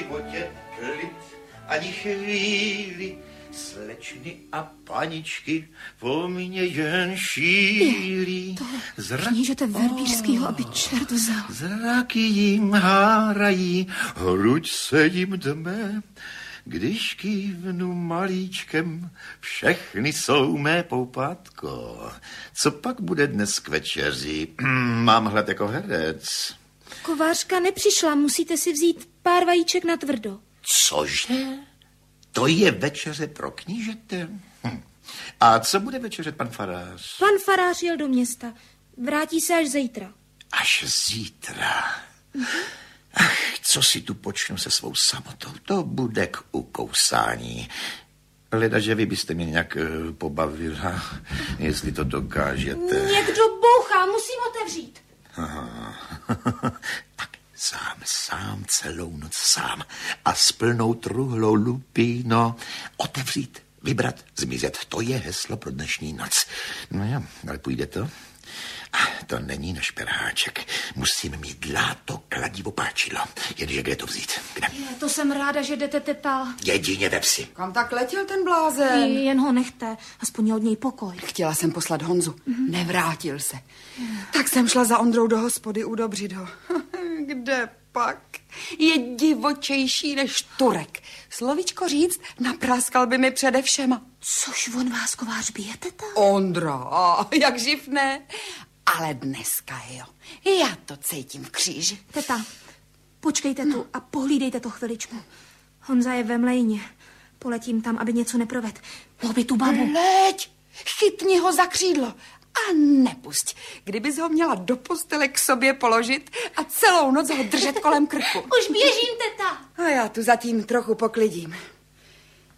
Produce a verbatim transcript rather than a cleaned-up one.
životě klid ani chvíli, slečny a paničky po mně jen šílí. To Zra... knížete Verbířskýho, aby čert vzal. Zraky jim hárají, hruď se jim dme, když kývnu malíčkem, všechny jsou mé poupátko. Co pak bude dnes k večeři? Mám hlad jako herec. Kovářka nepřišla, musíte si vzít pár vajíček na tvrdo. Cože? To je večeře pro knížete? Hm. A co bude večeřet pan farář? Pan farář jel do města. Vrátí se až zítra. Až zítra. Mm-hmm. Ach, co si tu počnu se svou samotou? To bude k ukousání. Leda, že vy byste mě nějak uh, pobavila, jestli to dokážete. Někdo bouchá, musím otevřít. Aha. Tak sám, sám, celou noc sám. A s plnou truhlou lupíno. Otevřít, vybrat, zmizet. To je heslo pro dnešní noc. No jo, ale půjde to? To není náš perháček. Musíme mít dláto, kladivo, páčidlo. Jenže kde to vzít? Kde? Je, to jsem ráda, že jdete, teta. Jedině ve vsi. Kam tak letěl ten blázen? Jen ho nechte, aspoň od něj pokoj. Chtěla jsem poslat Honzu. Mm-hmm. Nevrátil se. Mm. Tak jsem šla za Ondrou do hospody udobřit ho. Kde pak? Je divočejší než Turek. Slovíčko říct, napráskal by mi přede všema. Což on vás, kovář, bije, teta? Ondra, jak živ ne? Ale dneska, jo. Já to cítím v kříži. Teta, počkejte tu a pohlídejte to chviličku. Honza je ve mlejně. Poletím tam, aby něco neproved. Mohl tu babu. Leď, chytni ho za křídlo a nepusť. Kdybys ho měla do postele k sobě položit a celou noc ho držet kolem krku. Už běžím, teta. A já tu zatím trochu poklidím.